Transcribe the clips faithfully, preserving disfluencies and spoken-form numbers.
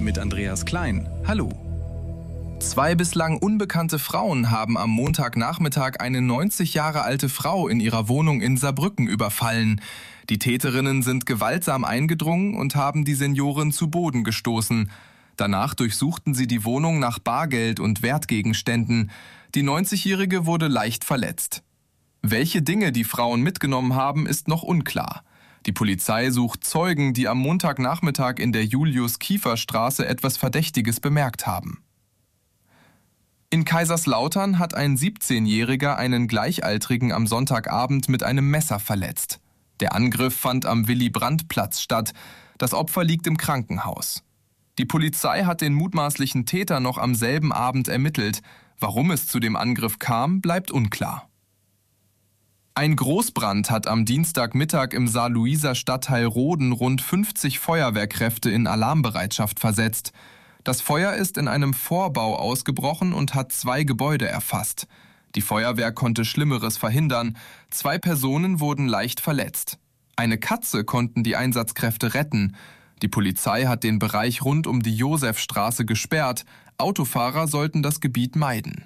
mit Andreas Klein. Hallo. Zwei bislang unbekannte Frauen haben am Montagnachmittag eine neunzig Jahre alte Frau in ihrer Wohnung in Saarbrücken überfallen. Die Täterinnen sind gewaltsam eingedrungen und haben die Seniorin zu Boden gestoßen. Danach durchsuchten sie die Wohnung nach Bargeld und Wertgegenständen. Die neunzigjährige wurde leicht verletzt. Welche Dinge die Frauen mitgenommen haben, ist noch unklar. Die Polizei sucht Zeugen, die am Montagnachmittag in der Julius-Kiefer-Straße etwas Verdächtiges bemerkt haben. In Kaiserslautern hat ein siebzehnjähriger einen Gleichaltrigen am Sonntagabend mit einem Messer verletzt. Der Angriff fand am Willy-Brandt-Platz statt. Das Opfer liegt im Krankenhaus. Die Polizei hat den mutmaßlichen Täter noch am selben Abend ermittelt. Warum es zu dem Angriff kam, bleibt unklar. Ein Großbrand hat am Dienstagmittag im Saarlouiser Stadtteil Roden rund fünfzig Feuerwehrkräfte in Alarmbereitschaft versetzt. Das Feuer ist in einem Vorbau ausgebrochen und hat zwei Gebäude erfasst. Die Feuerwehr konnte Schlimmeres verhindern. Zwei Personen wurden leicht verletzt. Eine Katze konnten die Einsatzkräfte retten. Die Polizei hat den Bereich rund um die Josefstraße gesperrt. Autofahrer sollten das Gebiet meiden.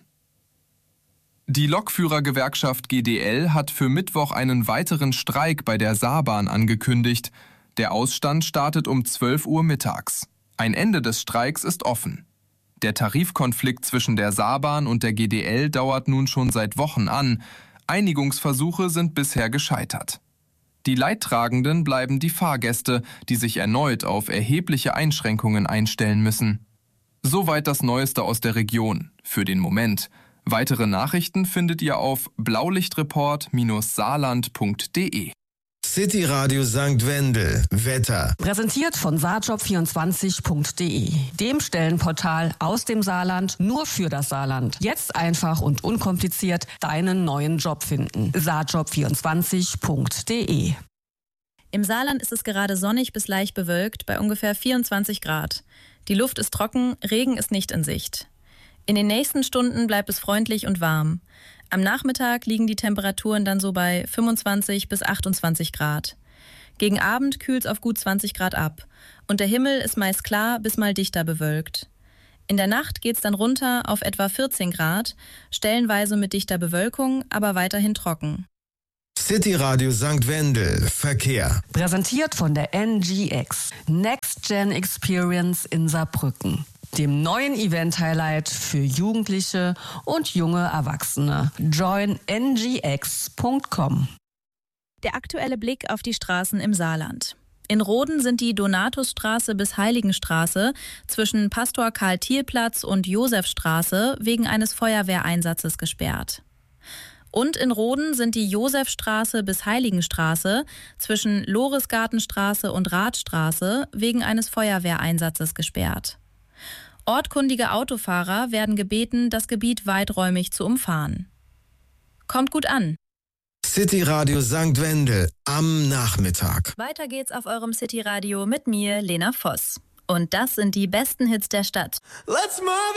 Die Lokführergewerkschaft G D L hat für Mittwoch einen weiteren Streik bei der Saarbahn angekündigt. Der Ausstand startet um zwölf Uhr mittags. Ein Ende des Streiks ist offen. Der Tarifkonflikt zwischen der Saarbahn und der G D L dauert nun schon seit Wochen an. Einigungsversuche sind bisher gescheitert. Die Leidtragenden bleiben die Fahrgäste, die sich erneut auf erhebliche Einschränkungen einstellen müssen. Soweit das Neueste aus der Region. Für den Moment. Weitere Nachrichten findet ihr auf blaulichtreport saarland punkt de. City Radio Sankt Wendel. Wetter. Präsentiert von saarjob vierundzwanzig punkt de, dem Stellenportal aus dem Saarland nur für das Saarland. Jetzt einfach und unkompliziert deinen neuen Job finden. saarjob vierundzwanzig punkt de. Im Saarland ist es gerade sonnig bis leicht bewölkt bei ungefähr vierundzwanzig Grad. Die Luft ist trocken, Regen ist nicht in Sicht. In den nächsten Stunden bleibt es freundlich und warm. Am Nachmittag liegen die Temperaturen dann so bei fünfundzwanzig bis achtundzwanzig Grad. Gegen Abend kühlt es auf gut zwanzig Grad ab und der Himmel ist meist klar bis mal dichter bewölkt. In der Nacht geht es dann runter auf etwa vierzehn Grad, stellenweise mit dichter Bewölkung, aber weiterhin trocken. City Radio Sankt Wendel. Verkehr. Präsentiert von der N G X, Next Gen Experience in Saarbrücken, dem neuen Event-Highlight für Jugendliche und junge Erwachsene. join n g x punkt com. Der aktuelle Blick auf die Straßen im Saarland. In Roden sind die Donatusstraße bis Heiligenstraße zwischen Pastor Karl-Thiel-Platz und Josefstraße wegen eines Feuerwehreinsatzes gesperrt. Und in Roden sind die Josefstraße bis Heiligenstraße zwischen Loresgartenstraße und Radstraße wegen eines Feuerwehreinsatzes gesperrt. Ortkundige Autofahrer werden gebeten, das Gebiet weiträumig zu umfahren. Kommt gut an. City Radio Sankt Wendel am Nachmittag. Weiter geht's auf eurem City Radio mit mir, Lena Voss. Und das sind die besten Hits der Stadt. Let's move!